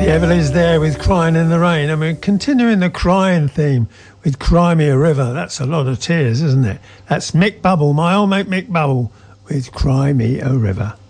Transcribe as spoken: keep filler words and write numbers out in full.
Everly's there with Crying in the Rain. I mean, continuing the crying theme with Cry Me a River. That's a lot of tears, isn't it? That's Mick Bubble, my old mate Mick Bubble, with Cry Me a River.